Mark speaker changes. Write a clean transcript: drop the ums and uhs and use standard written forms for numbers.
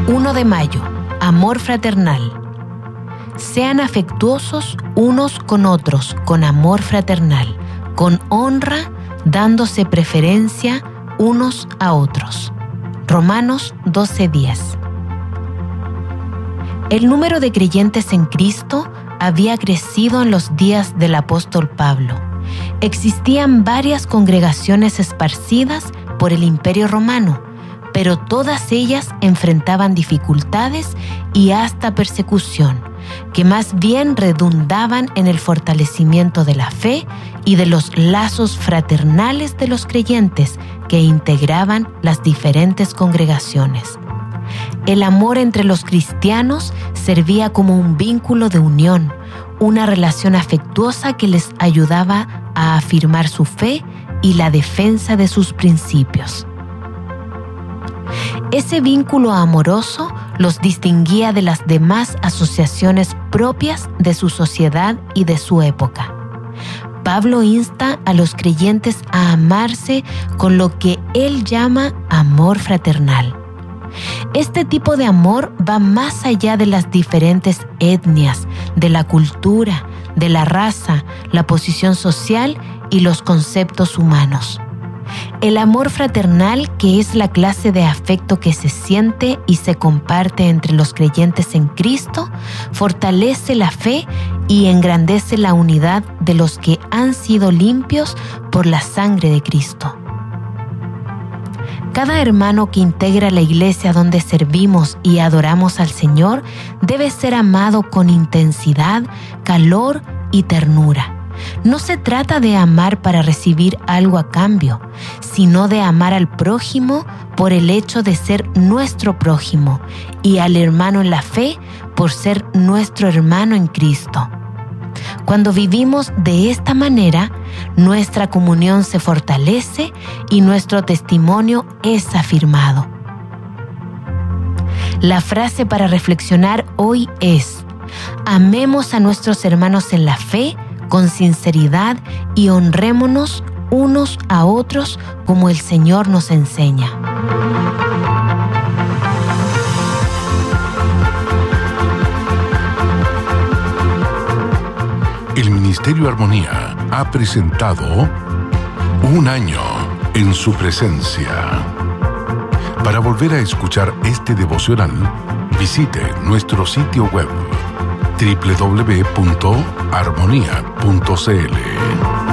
Speaker 1: 1 de mayo, amor fraternal. Sean afectuosos unos con otros con amor fraternal, con honra, dándose preferencia unos a otros. Romanos 12:10. El número de creyentes en Cristo había crecido en los días del apóstol Pablo. Existían varias congregaciones esparcidas por el Imperio Romano, pero todas ellas enfrentaban dificultades y hasta persecución, que más bien redundaban en el fortalecimiento de la fe y de los lazos fraternales de los creyentes que integraban las diferentes congregaciones. El amor entre los cristianos servía como un vínculo de unión, una relación afectuosa que les ayudaba a afirmar su fe y la defensa de sus principios. Ese vínculo amoroso los distinguía de las demás asociaciones propias de su sociedad y de su época. Pablo insta a los creyentes a amarse con lo que él llama amor fraternal. Este tipo de amor va más allá de las diferentes etnias, de la cultura, de la raza, la posición social y los conceptos humanos. El amor fraternal, que es la clase de afecto que se siente y se comparte entre los creyentes en Cristo, fortalece la fe y engrandece la unidad de los que han sido limpios por la sangre de Cristo. Cada hermano que integra la iglesia donde servimos y adoramos al Señor debe ser amado con intensidad, calor y ternura. No se trata de amar para recibir algo a cambio, sino de amar al prójimo por el hecho de ser nuestro prójimo y al hermano en la fe por ser nuestro hermano en Cristo. Cuando vivimos de esta manera, nuestra comunión se fortalece y nuestro testimonio es afirmado. La frase para reflexionar hoy es: amemos a nuestros hermanos en la fe con sinceridad y honrémonos unos a otros como el Señor nos enseña.
Speaker 2: El Ministerio Armonía ha presentado Un año en su presencia. Para volver a escuchar este devocional, visite nuestro sitio web www.armonía.cl.